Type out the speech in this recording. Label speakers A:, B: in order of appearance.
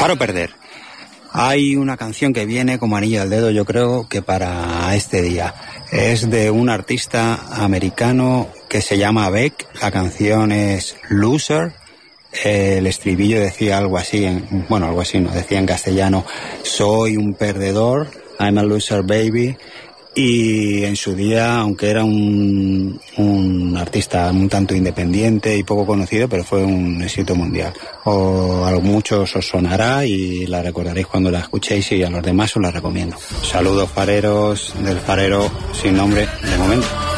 A: Faro perder. Hay una canción que viene como anillo al dedo, yo creo que para este día. Es de un artista americano que se llama Beck. La canción es Loser. El estribillo decía algo así, algo así, no, decía en castellano: soy un perdedor, I'm a loser baby. Y en su día, aunque era un artista un tanto independiente y poco conocido, pero fue un éxito mundial. A muchos os sonará y la recordaréis cuando la escuchéis, y a los demás os la recomiendo. Saludos fareros del farero sin nombre de momento.